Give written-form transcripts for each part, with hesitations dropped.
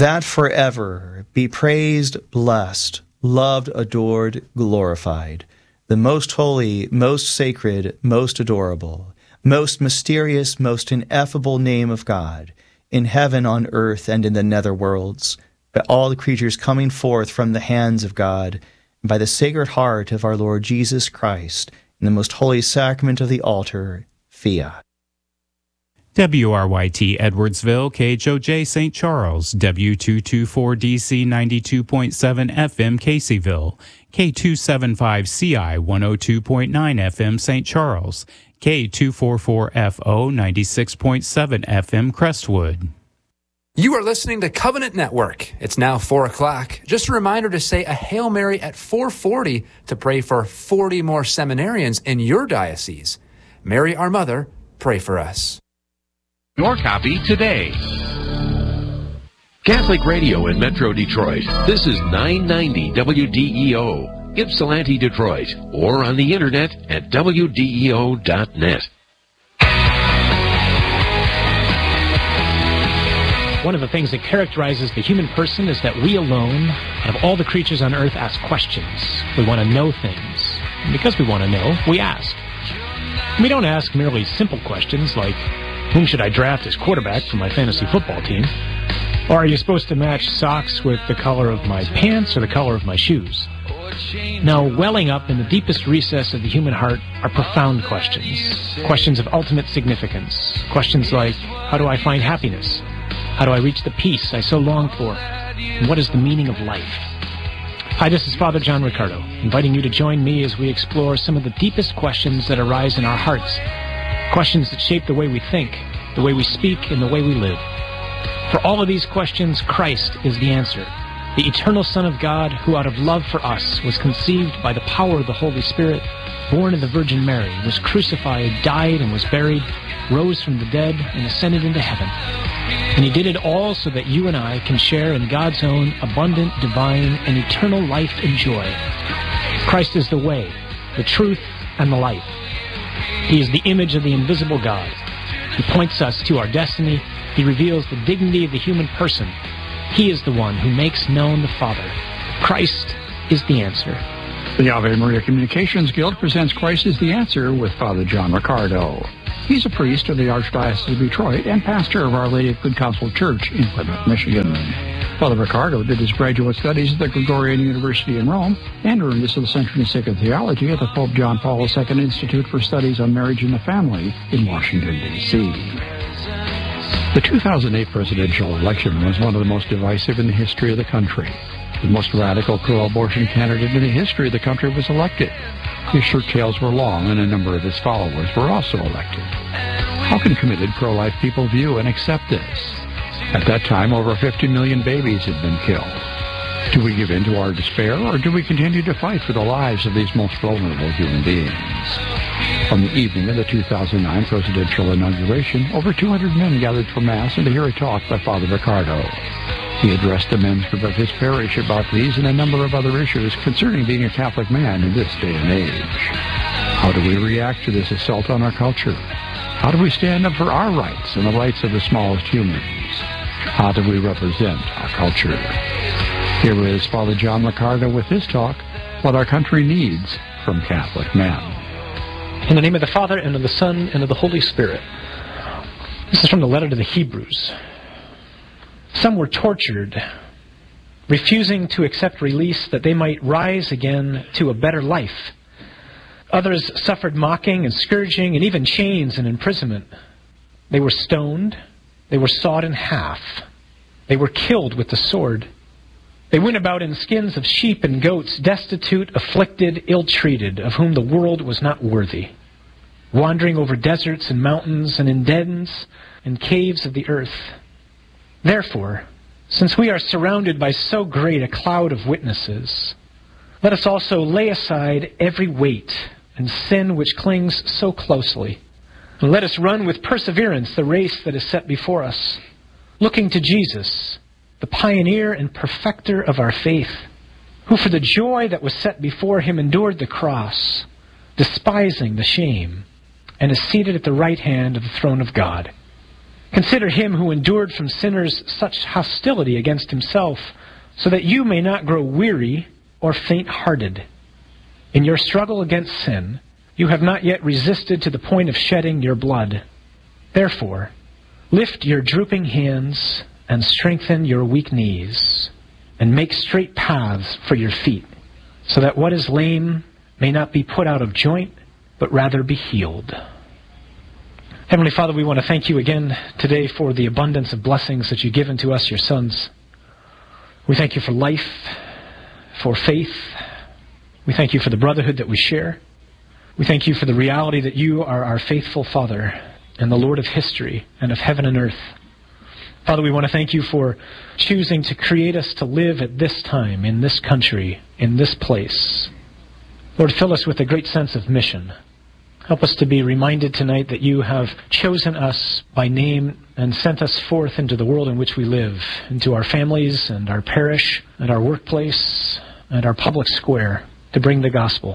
that forever be praised, blessed, loved, adored, glorified, the most holy, most sacred, most adorable, most mysterious, most ineffable name of God, in heaven, on earth, and in the netherworlds, by all the creatures coming forth from the hands of God, and by the Sacred Heart of our Lord Jesus Christ, in the most holy sacrament of the altar, Fiat. WRYT Edwardsville, KHOJ St. Charles, W224DC 92.7 FM Caseyville, K275CI 102.9 FM St. Charles, K244FO 96.7 FM Crestwood. You are listening to Covenant Network. It's now 4 o'clock. Just a reminder to say a Hail Mary at 4:40 to pray for 40 more seminarians in your diocese. Mary, our Mother, pray for us. Your copy today. Catholic Radio in Metro Detroit. This is 990 WDEO, Ypsilanti, Detroit, or on the internet at WDEO.net. One of the things that characterizes the human person is that we alone, out of all the creatures on earth, ask questions. We want to know things. And because we want to know, we ask. We don't ask merely simple questions like, whom should I draft as quarterback for my fantasy football team? Or are you supposed to match socks with the color of my pants or the color of my shoes? No, welling up in the deepest recess of the human heart are profound questions. Questions of ultimate significance. Questions like, how do I find happiness? How do I reach the peace I so long for? And what is the meaning of life? Hi, this is Father John Riccardo, inviting you to join me as we explore some of the deepest questions that arise in our hearts. Questions that shape the way we think, the way we speak, and the way we live. For all of these questions, Christ is the answer. The eternal Son of God, who out of love for us was conceived by the power of the Holy Spirit, born of the Virgin Mary, was crucified, died, and was buried, rose from the dead, and ascended into heaven. And he did it all so that you and I can share in God's own abundant, divine, and eternal life and joy. Christ is the way, the truth, and the life. He is the image of the invisible God. He points us to our destiny. He reveals the dignity of the human person. He is the one who makes known the Father. Christ is the answer. The Ave Maria Communications Guild presents Christ is the Answer with Father John Riccardo. He's a priest of the Archdiocese of Detroit and pastor of Our Lady of Good Counsel Church in Plymouth, Michigan. Father Riccardo did his graduate studies at the Gregorian University in Rome and earned his Licentiate in Sacred Theology at the Pope John Paul II Institute for Studies on Marriage and the Family in Washington, D.C. The 2008 presidential election was one of the most divisive in the history of the country. The most radical pro-abortion candidate in the history of the country was elected. His shirt tails were long, and a number of his followers were also elected. How can committed pro-life people view and accept this? At that time, over 50 million babies had been killed. Do we give in to our despair, or do we continue to fight for the lives of these most vulnerable human beings? On the evening of the 2009 presidential inauguration, over 200 men gathered for Mass and to hear a talk by Father Riccardo. He addressed the men's group of his parish about these and a number of other issues concerning being a Catholic man in this day and age. How do we react to this assault on our culture? How do we stand up for our rights and the rights of the smallest humans? How do we represent our culture? Here is Father John Riccardo with his talk, What Our Country Needs from Catholic Men. In the name of the Father, and of the Son, and of the Holy Spirit. This is from the letter to the Hebrews. Some were tortured, refusing to accept release that they might rise again to a better life. Others suffered mocking and scourging and even chains and imprisonment. They were stoned. They were sawed in half. They were killed with the sword. They went about in skins of sheep and goats, destitute, afflicted, ill-treated, of whom the world was not worthy, wandering over deserts and mountains and in dens and caves of the earth. Therefore, since we are surrounded by so great a cloud of witnesses, let us also lay aside every weight and sin which clings so closely, and let us run with perseverance the race that is set before us, looking to Jesus, the pioneer and perfecter of our faith, who for the joy that was set before him endured the cross, despising the shame, and is seated at the right hand of the throne of God. Consider him who endured from sinners such hostility against himself, so that you may not grow weary or faint-hearted. In your struggle against sin, you have not yet resisted to the point of shedding your blood. Therefore, lift your drooping hands and strengthen your weak knees, and make straight paths for your feet, so that what is lame may not be put out of joint, but rather be healed. Heavenly Father, we want to thank you again today for the abundance of blessings that you've given to us, your sons. We thank you for life, for faith. We thank you for the brotherhood that we share. We thank you for the reality that you are our faithful Father and the Lord of history and of heaven and earth. Father, we want to thank you for choosing to create us to live at this time, in this country, in this place. Lord, fill us with a great sense of mission. Help us to be reminded tonight that you have chosen us by name and sent us forth into the world in which we live, into our families and our parish and our workplace and our public square, to bring the gospel,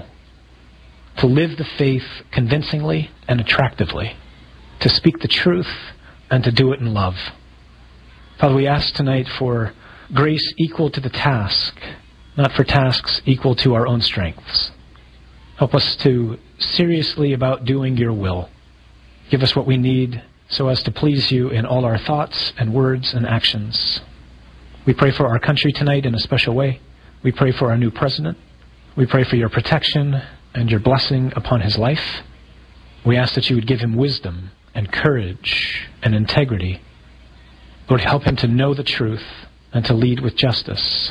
to live the faith convincingly and attractively, to speak the truth and to do it in love. Father, we ask tonight for grace equal to the task, not for tasks equal to our own strengths. Help us to seriously about doing your will. Give us what we need so as to please you in all our thoughts and words and actions. We pray for our country tonight in a special way. We pray for our new president. We pray for your protection and your blessing upon his life. We ask that you would give him wisdom and courage and integrity. Lord, help him to know the truth and to lead with justice.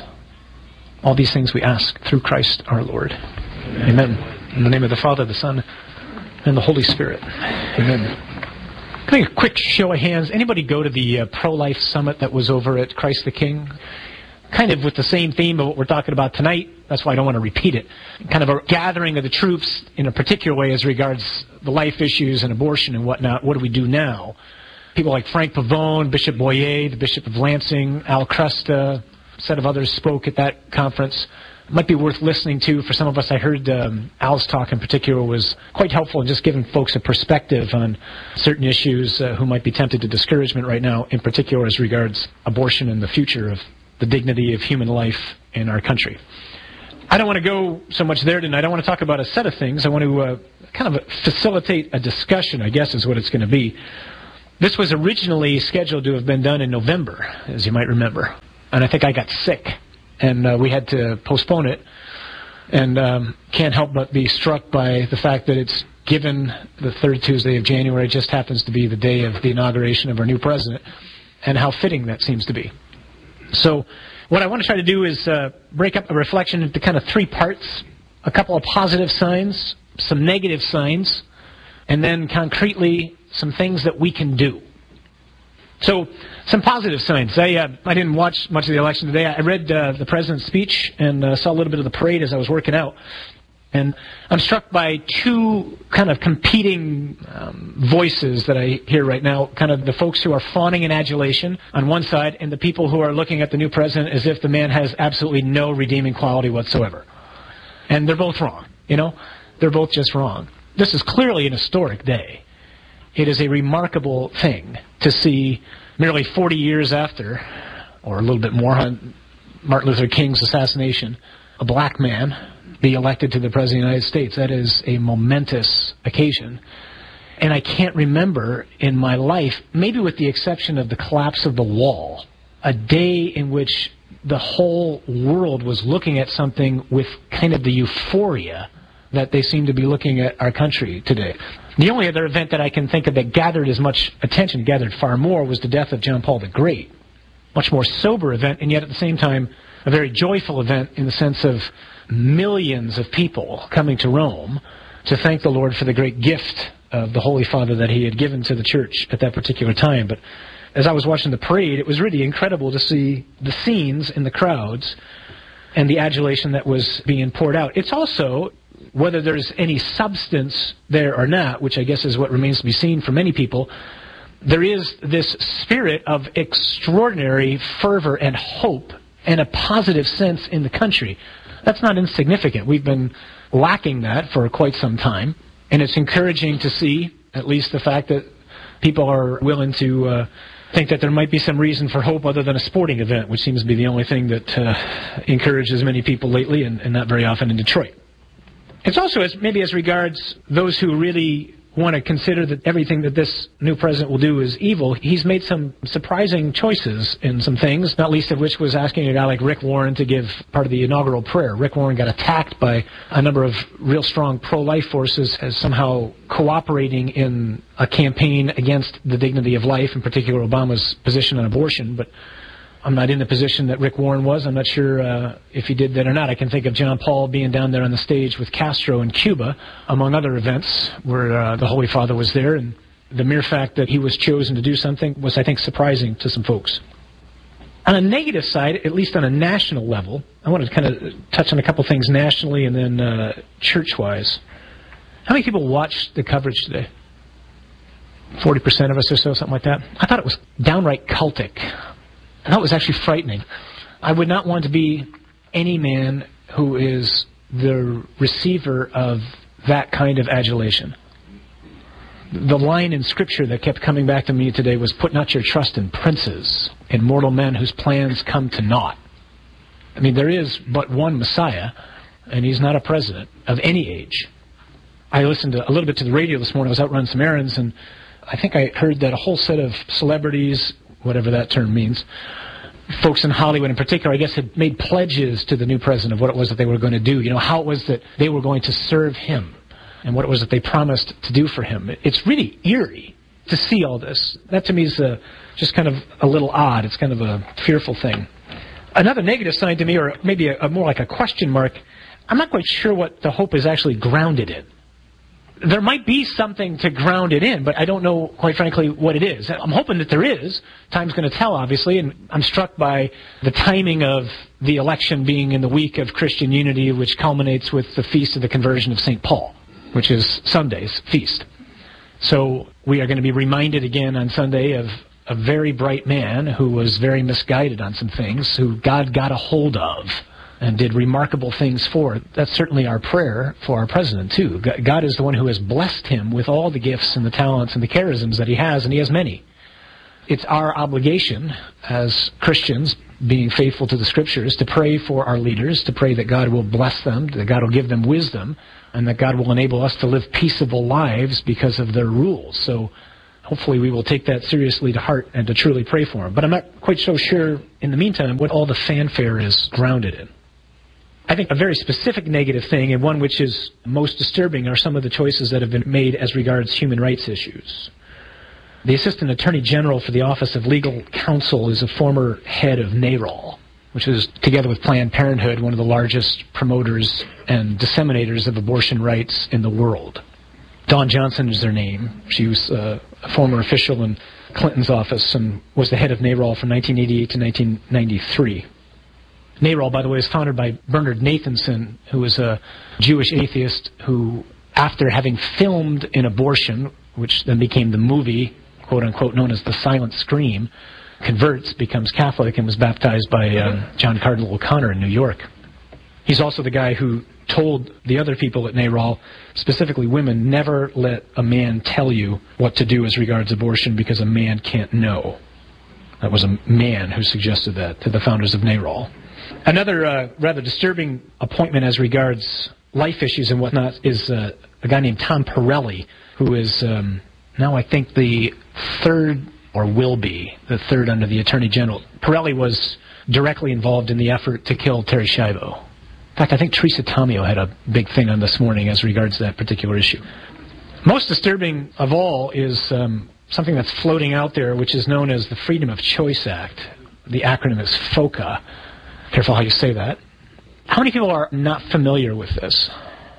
All these things we ask through Christ our Lord. Amen. In the name of the Father, the Son, and the Holy Spirit. Amen. Can I get a quick show of hands? Anybody go to the pro-life summit that was over at Christ the King? Kind of with the same theme of what we're talking about tonight. That's why I don't want to repeat it. Kind of a gathering of the troops in a particular way as regards the life issues and abortion and whatnot. What do we do now? People like Frank Pavone, Bishop Boyer, the Bishop of Lansing, Al Crusta, a set of others spoke at that conference. Might be worth listening to for some of us. I heard Al's talk in particular was quite helpful in just giving folks a perspective on certain issues who might be tempted to discouragement right now, in particular as regards abortion and the future of the dignity of human life in our country. I don't want to go so much there tonight. I want to talk about a set of things. I want to kind of facilitate a discussion, I guess is what it's going to be. This was originally scheduled to have been done in November, as you might remember. And I think I got sick. And we had to postpone it, and can't help but be struck by the fact that it's given the third Tuesday of January, just happens to be the day of the inauguration of our new president, and how fitting that seems to be. So what I want to try to do is break up a reflection into kind of three parts, a couple of positive signs, some negative signs, and then concretely some things that we can do. So, some positive signs. I didn't watch much of the election today. I read the president's speech and saw a little bit of the parade as I was working out. And I'm struck by two kind of competing voices that I hear right now. Kind of the folks who are fawning in adulation on one side, and the people who are looking at the new president as if the man has absolutely no redeeming quality whatsoever. And they're both wrong, you know? They're both just wrong. This is clearly an historic day. It is a remarkable thing to see nearly 40 years after, or a little bit more, on Martin Luther King's assassination, a black man be elected to the President of the United States. That is a momentous occasion. And I can't remember in my life, maybe with the exception of the collapse of the wall, a day in which the whole world was looking at something with kind of the euphoria that they seem to be looking at our country today. The only other event that I can think of that gathered as much attention, gathered far more, was the death of John Paul the Great. Much more sober event, and yet at the same time, a very joyful event in the sense of millions of people coming to Rome to thank the Lord for the great gift of the Holy Father that he had given to the church at that particular time. But as I was watching the parade, it was really incredible to see the scenes in the crowds and the adulation that was being poured out. It's also, whether there's any substance there or not, which I guess is what remains to be seen for many people, there is this spirit of extraordinary fervor and hope and a positive sense in the country. That's not insignificant. We've been lacking that for quite some time, and it's encouraging to see at least the fact that people are willing to think that there might be some reason for hope other than a sporting event, which seems to be the only thing that encourages many people lately, and not very often in Detroit. It's also maybe as regards those who really want to consider that everything that this new president will do is evil. He's made some surprising choices in some things, not least of which was asking a guy like Rick Warren to give part of the inaugural prayer. Rick Warren got attacked by a number of real strong pro-life forces as somehow cooperating in a campaign against the dignity of life, in particular Obama's position on abortion. But I'm not in the position that Rick Warren was. I'm not sure if he did that or not. I can think of John Paul being down there on the stage with Castro in Cuba, among other events where the Holy Father was there. And the mere fact that he was chosen to do something was, I think, surprising to some folks. On a negative side, at least on a national level, I want to kind of touch on a couple things nationally and then church-wise. How many people watched the coverage today? 40% of us or so, something like that. I thought it was downright cultic. I thought it was actually frightening. I would not want to be any man who is the receiver of that kind of adulation. The line in Scripture that kept coming back to me today was, "Put not your trust in princes, in mortal men whose plans come to naught." I mean, there is but one Messiah, and he's not a president of any age. I listened a little bit to the radio this morning. I was out running some errands, and I think I heard that a whole set of celebrities, whatever that term means, folks in Hollywood in particular, I guess, had made pledges to the new president of what it was that they were going to do, how it was that they were going to serve him, and what it was that they promised to do for him. It's really eerie to see all this. That to me is just kind of a little odd. It's kind of a fearful thing. Another negative sign to me, or maybe a more like a question mark, I'm not quite sure what the hope is actually grounded in. There might be something to ground it in, but I don't know, quite frankly, what it is. I'm hoping that there is. Time's going to tell, obviously, and I'm struck by the timing of the election being in the week of Christian unity, which culminates with the Feast of the Conversion of St. Paul, which is Sunday's feast. So we are going to be reminded again on Sunday of a very bright man who was very misguided on some things, who God got a hold of and did remarkable things for. That's certainly our prayer for our president, too. God is the one who has blessed him with all the gifts and the talents and the charisms that he has, and he has many. It's our obligation as Christians, being faithful to the Scriptures, to pray for our leaders, to pray that God will bless them, that God will give them wisdom, and that God will enable us to live peaceable lives because of their rules. So hopefully we will take that seriously to heart and to truly pray for them. But I'm not quite so sure, in the meantime, what all the fanfare is grounded in. I think a very specific negative thing, and one which is most disturbing, are some of the choices that have been made as regards human rights issues. The Assistant Attorney General for the Office of Legal Counsel is a former head of NARAL, which is, together with Planned Parenthood, one of the largest promoters and disseminators of abortion rights in the world. Dawn Johnson is their name. She was a former official in Clinton's office and was the head of NARAL from 1988 to 1993. NARAL, by the way, is founded by Bernard Nathanson, who was a Jewish atheist who, after having filmed an abortion, which then became the movie, quote-unquote, known as The Silent Scream, converts, becomes Catholic, and was baptized by John Cardinal O'Connor in New York. He's also the guy who told the other people at NARAL, specifically women, never let a man tell you what to do as regards abortion because a man can't know. That was a man who suggested that to the founders of NARAL. Another rather disturbing appointment as regards life issues and whatnot is a guy named Tom Pirelli, who is now, I think, the third, or will be, the third under the Attorney General. Pirelli was directly involved in the effort to kill Terri Schiavo. In fact, I think Teresa Tomeo had a big thing on this morning as regards that particular issue. Most disturbing of all is something that's floating out there, which is known as the Freedom of Choice Act. The acronym is FOCA. Careful how you say that. How many people are not familiar with this?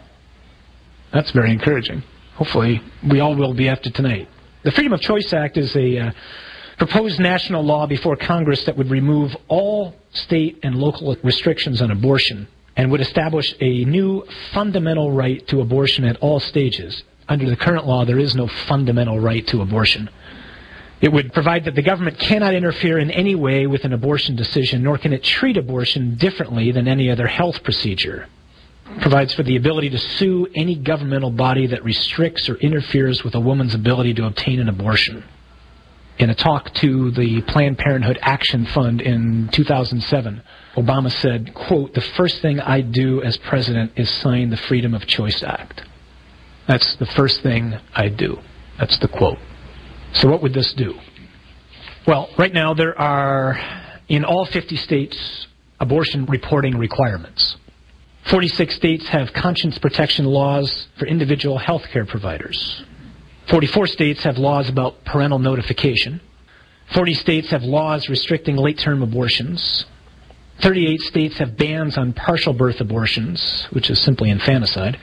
That's very encouraging. Hopefully, we all will be after tonight. The Freedom of Choice Act is a proposed national law before Congress that would remove all state and local restrictions on abortion and would establish a new fundamental right to abortion at all stages. Under the current law, there is no fundamental right to abortion. It would provide that the government cannot interfere in any way with an abortion decision, nor can it treat abortion differently than any other health procedure. provides for the ability to sue any governmental body that restricts or interferes with a woman's ability to obtain an abortion. In a talk to the Planned Parenthood Action Fund in 2007, Obama said, quote, "The first thing I do as president is sign the Freedom of Choice Act." That's the first thing I do. That's the quote. So what would this do? Well, right now there are, in all 50 states, abortion reporting requirements. 46 states have conscience protection laws for individual health care providers. 44 states have laws about parental notification. 40 states have laws restricting late-term abortions. 38 states have bans on partial birth abortions, which is simply infanticide.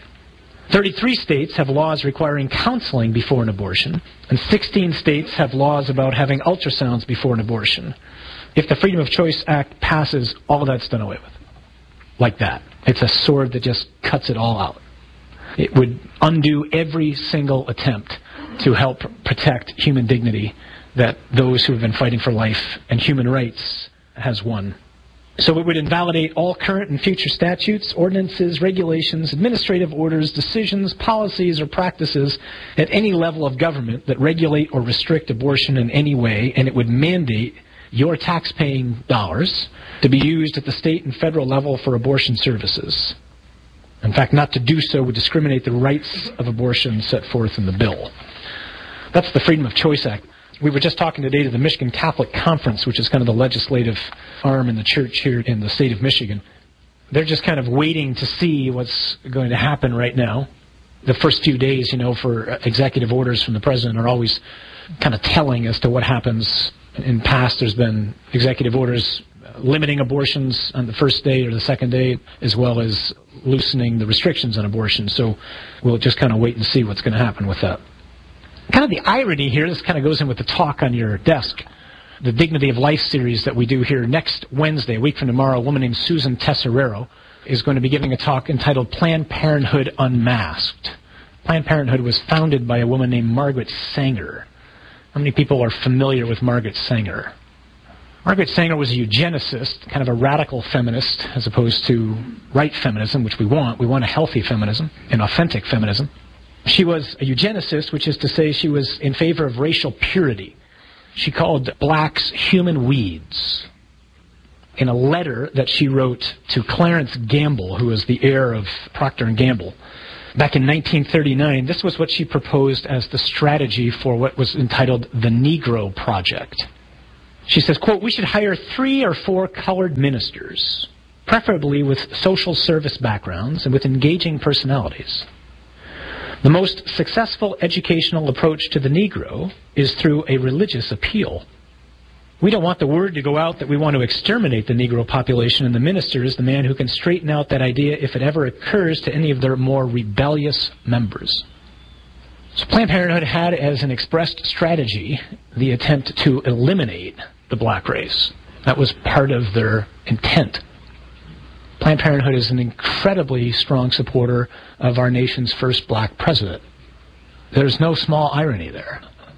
33 states have laws requiring counseling before an abortion, and 16 states have laws about having ultrasounds before an abortion. If the Freedom of Choice Act passes, all of that's done away with. Like that. It's a sword that just cuts it all out. It would undo every single attempt to help protect human dignity that those who have been fighting for life and human rights has won. So it would invalidate all current and future statutes, ordinances, regulations, administrative orders, decisions, policies, or practices at any level of government that regulate or restrict abortion in any way, and it would mandate your tax-paying dollars to be used at the state and federal level for abortion services. In fact, not to do so would discriminate the rights of abortion set forth in the bill. That's the Freedom of Choice Act. We were just talking today to the Michigan Catholic Conference, which is kind of the legislative arm in the church here in the state of Michigan. They're just kind of waiting to see what's going to happen right now. The first few days, for executive orders from the president are always kind of telling as to what happens. In the past, there's been executive orders limiting abortions on the first day or the second day, as well as loosening the restrictions on abortion. So we'll just kind of wait and see what's going to happen with that. Kind of the irony here, this kind of goes in with the talk on your desk, the Dignity of Life series that we do here next Wednesday, a week from tomorrow. A woman named Susan Tesserero is going to be giving a talk entitled Planned Parenthood Unmasked. Planned Parenthood was founded by a woman named Margaret Sanger. How many people are familiar with Margaret Sanger? Margaret Sanger was a eugenicist, kind of a radical feminist, as opposed to right feminism, which we want. We want a healthy feminism, an authentic feminism. She was a eugenicist, which is to say she was in favor of racial purity. She called blacks human weeds. In a letter that she wrote to Clarence Gamble, who was the heir of Procter & Gamble, back in 1939, this was what she proposed as the strategy for what was entitled the Negro Project. She says, quote, "We should hire 3 or 4 colored ministers, preferably with social service backgrounds and with engaging personalities. The most successful educational approach to the Negro is through a religious appeal. We don't want the word to go out that we want to exterminate the Negro population, and the minister is the man who can straighten out that idea if it ever occurs to any of their more rebellious members." So Planned Parenthood had as an expressed strategy the attempt to eliminate the black race. That was part of their intent. Planned Parenthood is an incredibly strong supporter of our nation's first black president. There's no small irony there.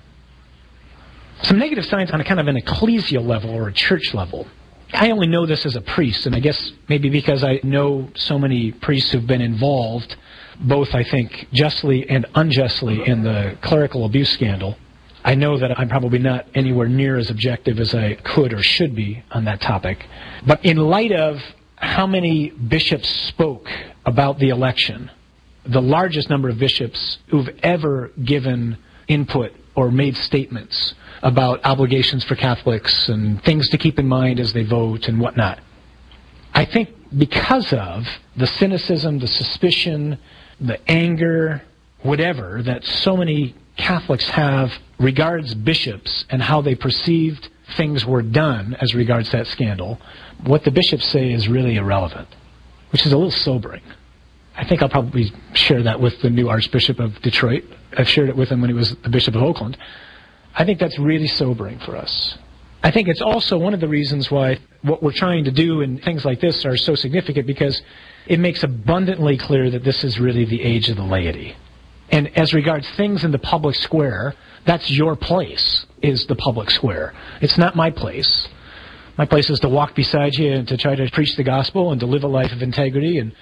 Some negative signs on a kind of an ecclesial level or a church level. I only know this as a priest, and I guess maybe because I know so many priests who've been involved, both I think justly and unjustly, in the clerical abuse scandal. I know that I'm probably not anywhere near as objective as I could or should be on that topic. But in light of how many bishops spoke about the election, the largest number of bishops who've ever given input or made statements about obligations for Catholics and things to keep in mind as they vote and whatnot, I think because of the cynicism, the suspicion, the anger, whatever, that so many Catholics have regards bishops and how they perceived things were done as regards that scandal, what the bishops say is really irrelevant, which is a little sobering. I think I'll probably share that with the new Archbishop of Detroit. I've shared it with him when he was the Bishop of Oakland. I think that's really sobering for us. I think it's also one of the reasons why what we're trying to do and things like this are so significant, because it makes abundantly clear that this is really the age of the laity. And as regards things in the public square, that's your place, is the public square. It's not my place. My place is to walk beside you and to try to preach the gospel and to live a life of integrity and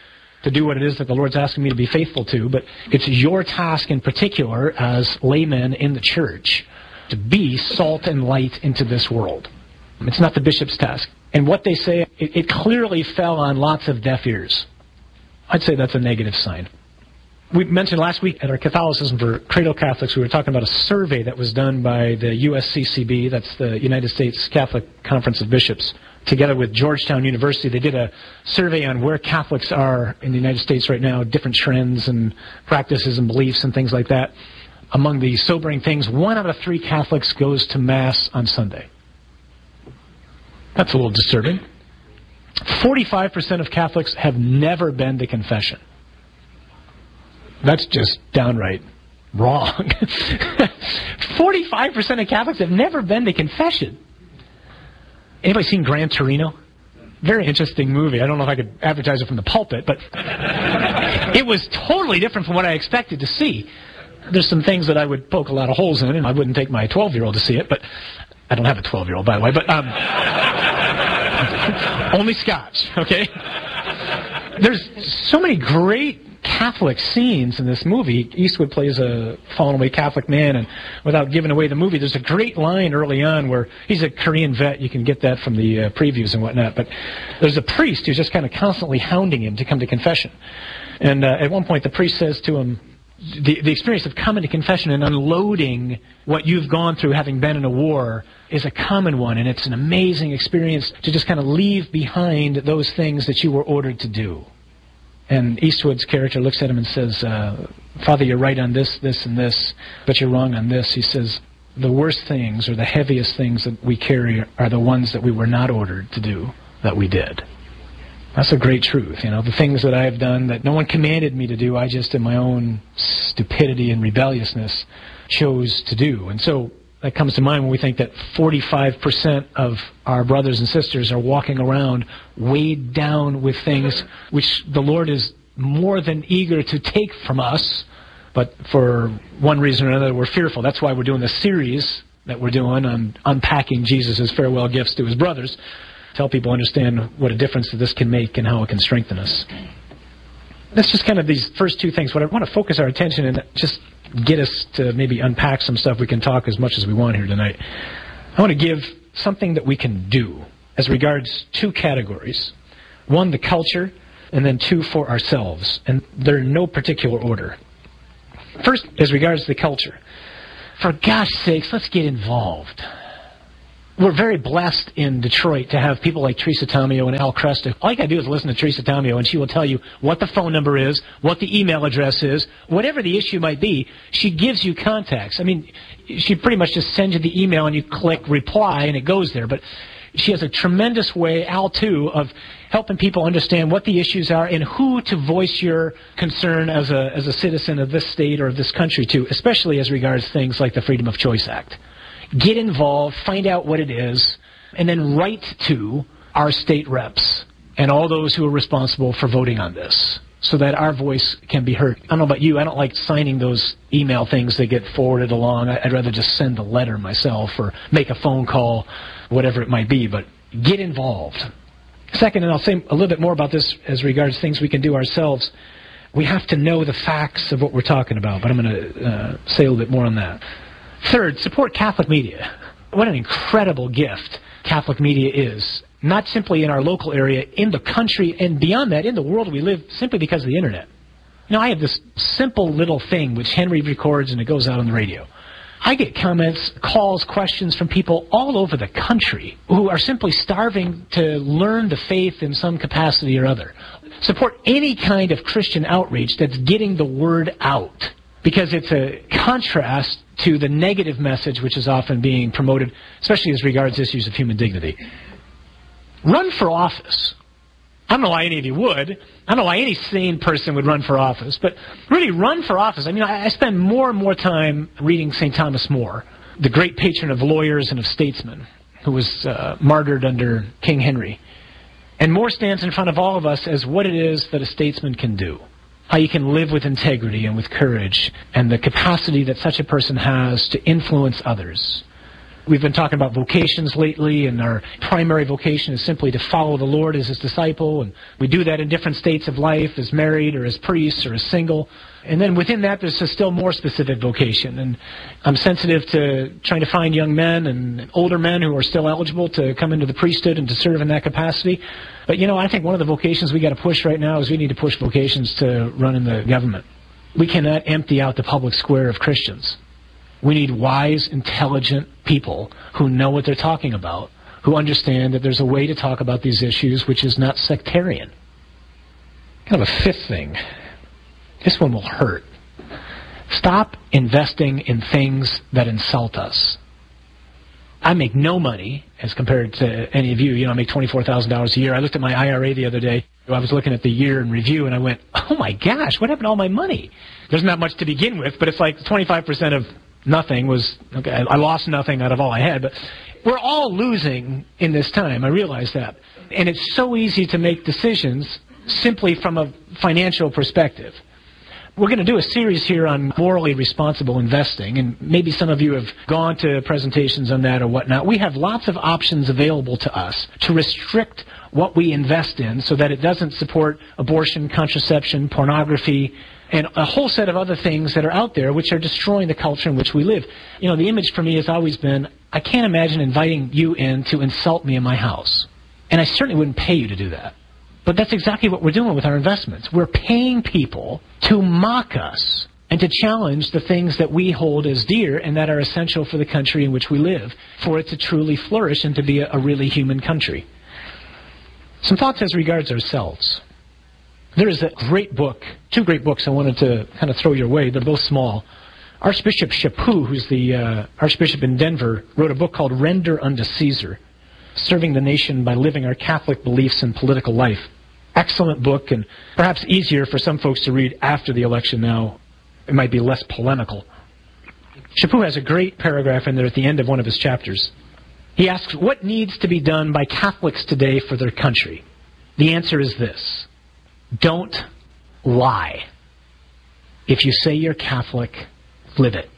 to do what it is that the Lord's asking me to be faithful to, but it's your task in particular as laymen in the church to be salt and light into this world. It's not the bishop's task. And what they say, it clearly fell on lots of deaf ears. I'd say that's a negative sign. We mentioned last week at our Catholicism for Cradle Catholics, we were talking about a survey that was done by the USCCB, that's the United States Catholic Conference of Bishops, together with Georgetown University. They did a survey on where Catholics are in the United States right now, different trends and practices and beliefs and things like that. Among the sobering things, 1 out of 3 Catholics goes to Mass on Sunday. That's a little disturbing. 45% of Catholics have never been to confession. That's just downright wrong. 45% of Catholics have never been to confession. Anybody seen Gran Torino? Very interesting movie. I don't know if I could advertise it from the pulpit, but it was totally different from what I expected to see. There's some things that I would poke a lot of holes in, and I wouldn't take my 12-year-old to see it, but I don't have a 12-year-old, by the way, but only Scotch, okay? There's so many great Catholic scenes in this movie. Eastwood plays a fallen away Catholic man, and without giving away the movie, there's a great line early on where he's a Korean vet. You can get that from the previews and whatnot, but there's a priest who's just kind of constantly hounding him to come to confession. And at one point, the priest says to him, the experience of coming to confession and unloading what you've gone through having been in a war is a common one, and it's an amazing experience to just kind of leave behind those things that you were ordered to do. And Eastwood's character looks at him and says, Father, you're right on this, this, and this, but you're wrong on this. He says, the worst things or the heaviest things that we carry are the ones that we were not ordered to do, that we did. That's a great truth. You know, the things that I have done that no one commanded me to do, I just in my own stupidity and rebelliousness chose to do. And so that comes to mind when we think that 45% of our brothers and sisters are walking around weighed down with things which the Lord is more than eager to take from us, but for one reason or another we're fearful. That's why we're doing this series that we're doing on unpacking Jesus' farewell gifts to his brothers, to help people understand what a difference that this can make and how it can strengthen us. That's just kind of these first two things. What I want to focus our attention and just get us to maybe unpack some stuff. We can talk as much as we want here tonight. I want to give something that we can do as regards 2 categories. 1, the culture, and then 2, for ourselves. And they're in no particular order. First, as regards the culture. For gosh sakes, let's get involved. We're very blessed in Detroit to have people like Teresa Tomeo and Al Cresta. All you got to do is listen to Teresa Tomeo, and she will tell you what the phone number is, what the email address is, whatever the issue might be. She gives you contacts. I mean, she pretty much just sends you the email, and you click reply, and it goes there. But she has a tremendous way, Al too, of helping people understand what the issues are and who to voice your concern as a citizen of this state or of this country to, especially as regards things like the Freedom of Choice Act. Get involved, find out what it is, and then write to our state reps and all those who are responsible for voting on this so that our voice can be heard. I don't know about you, I don't like signing those email things that get forwarded along. I'd rather just send a letter myself or make a phone call, whatever it might be, but get involved. Second, and I'll say a little bit more about this as regards things we can do ourselves, we have to know the facts of what we're talking about, but I'm going to say a little bit more on that. Third, support Catholic media. What an incredible gift Catholic media is, not simply in our local area, in the country, and beyond that, in the world we live, simply because of the internet. You know, I have this simple little thing which Henry records and it goes out on the radio. I get comments, calls, questions from people all over the country who are simply starving to learn the faith in some capacity or other. Support any kind of Christian outreach that's getting the word out, because it's a contrast to the negative message which is often being promoted, especially as regards issues of human dignity. Run for office. I don't know why any of you would. I don't know why any sane person would run for office, but really run for office. I mean, I spend more and more time reading St. Thomas More, the great patron of lawyers and of statesmen, who was martyred under King Henry. And More stands in front of all of us as what it is that a statesman can do. How you can live with integrity and with courage, and the capacity that such a person has to influence others. We've been talking about vocations lately, and our primary vocation is simply to follow the Lord as His disciple, and we do that in different states of life, as married or as priests or as single. And then within that, there's a still more specific vocation, and I'm sensitive to trying to find young men and older men who are still eligible to come into the priesthood and to serve in that capacity. But, I think one of the vocations we got to push right now is we need to push vocations to run in the government. We cannot empty out the public square of Christians. We need wise, intelligent people who know what they're talking about, who understand that there's a way to talk about these issues which is not sectarian. Kind of a fifth thing. This one will hurt. Stop investing in things that insult us. I make no money as compared to any of you. I make $24,000 a year. I looked at my IRA the other day. I was looking at the year in review, and I went, oh my gosh, what happened to all my money? There's not much to begin with, but it's like 25% of nothing was, okay, I lost nothing out of all I had, but we're all losing in this time. I realize that. And it's so easy to make decisions simply from a financial perspective. We're going to do a series here on morally responsible investing, and maybe some of you have gone to presentations on that or whatnot. We have lots of options available to us to restrict what we invest in so that it doesn't support abortion, contraception, pornography, and a whole set of other things that are out there which are destroying the culture in which we live. The image for me has always been, I can't imagine inviting you in to insult me in my house. And I certainly wouldn't pay you to do that. But that's exactly what we're doing with our investments. We're paying people to mock us and to challenge the things that we hold as dear and that are essential for the country in which we live, for it to truly flourish and to be a really human country. Some thoughts as regards ourselves. There is a great book, two great books I wanted to kind of throw your way. They're both small. Archbishop Chaput, who's the Archbishop in Denver, wrote a book called Render Unto Caesar, Serving the Nation by Living Our Catholic Beliefs in Political Life. Excellent book, and perhaps easier for some folks to read after the election now. It might be less polemical. Chaput has a great paragraph in there at the end of one of his chapters. He asks, what needs to be done by Catholics today for their country? The answer is this. Don't lie. If you say you're Catholic, live it.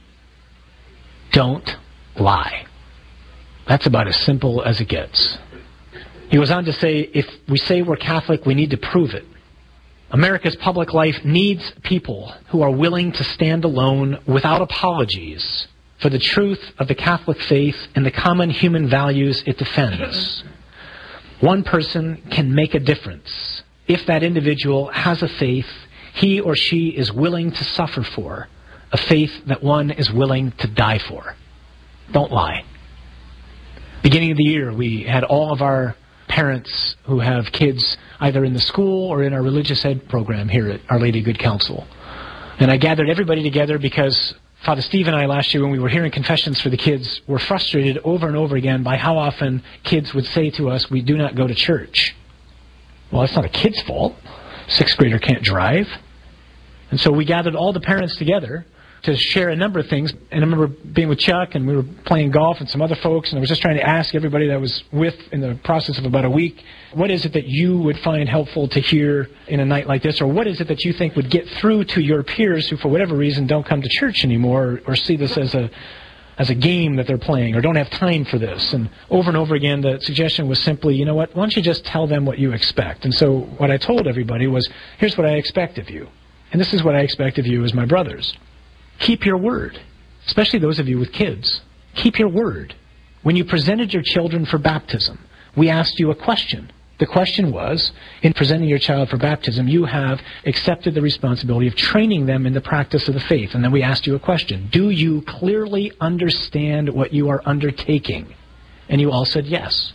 Don't lie. That's about as simple as it gets. He goes on to say, if we say we're Catholic, we need to prove it. America's public life needs people who are willing to stand alone without apologies for the truth of the Catholic faith and the common human values it defends. One person can make a difference if that individual has a faith he or she is willing to suffer for, a faith that one is willing to die for. Don't lie. Beginning of the year, we had all of our parents who have kids either in the school or in our religious ed program here at Our Lady of Good Counsel. And I gathered everybody together because Father Steve and I last year, when we were hearing confessions for the kids, were frustrated over and over again by how often kids would say to us, we do not go to church. Well, that's not a kid's fault. Sixth grader can't drive. And so we gathered all the parents together to share a number of things. And I remember being with Chuck, and we were playing golf and some other folks, and I was just trying to ask everybody that I was with in the process of about a week, what is it that you would find helpful to hear in a night like this? Or what is it that you think would get through to your peers who, for whatever reason, don't come to church anymore or see this as a game that they're playing or don't have time for this? And over again, the suggestion was simply, you know what, why don't you just tell them what you expect? And so what I told everybody was, here's what I expect of you. And this is what I expect of you as my brothers. Keep your word, especially those of you with kids. Keep your word. When you presented your children for baptism, we asked you a question. The question was, in presenting your child for baptism, you have accepted the responsibility of training them in the practice of the faith. And then we asked you a question. Do you clearly understand what you are undertaking? And you all said yes.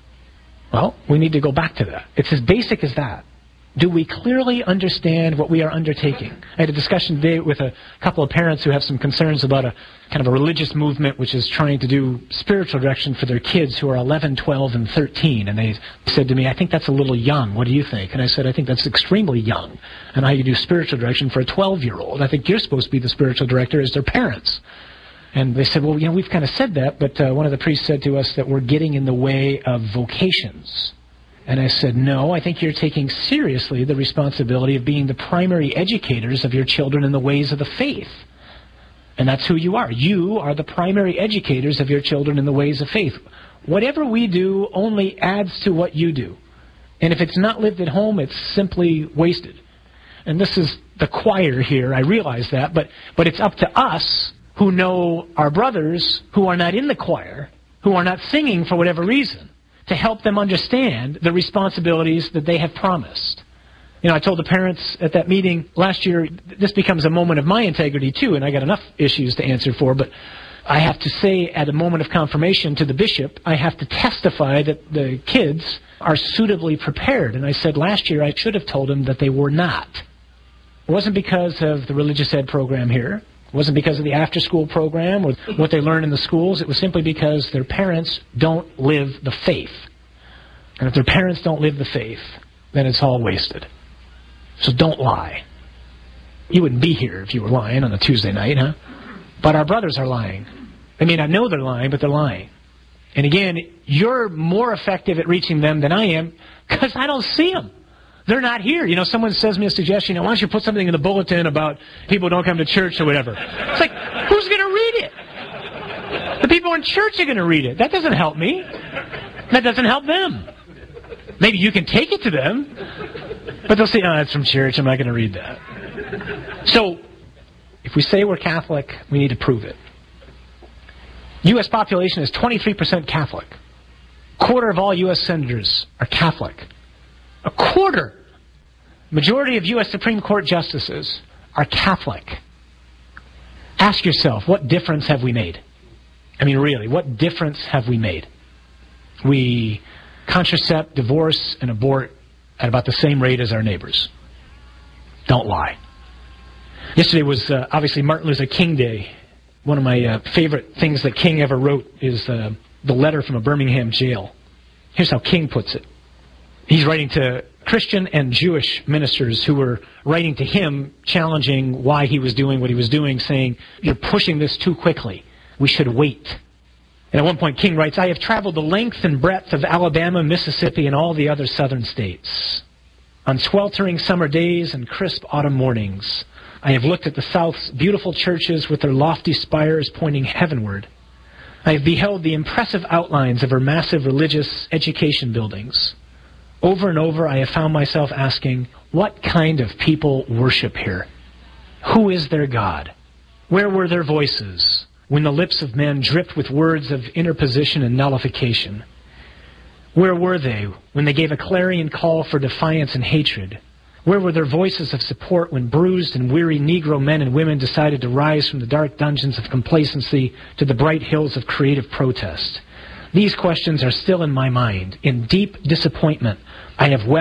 Well, we need to go back to that. It's as basic as that. Do we clearly understand what we are undertaking? I had a discussion today with a couple of parents who have some concerns about a kind of a religious movement which is trying to do spiritual direction for their kids who are 11, 12, and 13. And they said to me, I think that's a little young. What do you think? And I said, I think that's extremely young. And how you do spiritual direction for a 12-year-old. I think you're supposed to be the spiritual director as their parents. And they said, well, you know, we've kind of said that, but one of the priests said to us that we're getting in the way of vocations. And I said, no, I think you're taking seriously the responsibility of being the primary educators of your children in the ways of the faith. And that's who you are. You are the primary educators of your children in the ways of faith. Whatever we do only adds to what you do. And if it's not lived at home, it's simply wasted. And this is the choir here, I realize that, but it's up to us who know our brothers who are not in the choir, who are not singing for whatever reason, to help them understand the responsibilities that they have promised. You know, I told the parents at that meeting last year, this becomes a moment of my integrity too, and I got enough issues to answer for, but I have to say at a moment of confirmation to the bishop, I have to testify that the kids are suitably prepared. And I said last year I should have told them that they were not. It wasn't because of the religious ed program here. It wasn't because of the after-school program or what they learn in the schools. It was simply because their parents don't live the faith. And if their parents don't live the faith, then it's all wasted. So don't lie. You wouldn't be here if you were lying on a Tuesday night, huh? But our brothers are lying. They may not know they're lying, but they're lying. And again, you're more effective at reaching them than I am because I don't see them. They're not here. You know, someone says me a suggestion, why don't you put something in the bulletin about people who don't come to church or whatever. It's like, who's going to read it? The people in church are going to read it. That doesn't help me. That doesn't help them. Maybe you can take it to them, but they'll say, oh, that's from church. I'm not going to read that. So, if we say we're Catholic, we need to prove it. U.S. population is 23% Catholic. A quarter of all U.S. senators are Catholic. A quarter. Majority of U.S. Supreme Court justices are Catholic. Ask yourself, what difference have we made? I mean, really, what difference have we made? We contracept, divorce, and abort at about the same rate as our neighbors. Don't lie. Yesterday was obviously Martin Luther King Day. One of my favorite things that King ever wrote is the letter from a Birmingham jail. Here's how King puts it. He's writing to Christian and Jewish ministers who were writing to him, challenging why he was doing what he was doing, saying, you're pushing this too quickly. We should wait. And at one point, King writes, I have traveled the length and breadth of Alabama, Mississippi, and all the other southern states. On sweltering summer days and crisp autumn mornings, I have looked at the South's beautiful churches with their lofty spires pointing heavenward. I have beheld the impressive outlines of her massive religious education buildings. Over and over, I have found myself asking, what kind of people worship here? Who is their God? Where were their voices when the lips of men dripped with words of interposition and nullification? Where were they when they gave a clarion call for defiance and hatred? Where were their voices of support when bruised and weary Negro men and women decided to rise from the dark dungeons of complacency to the bright hills of creative protest? These questions are still in my mind. In deep disappointment, I have wept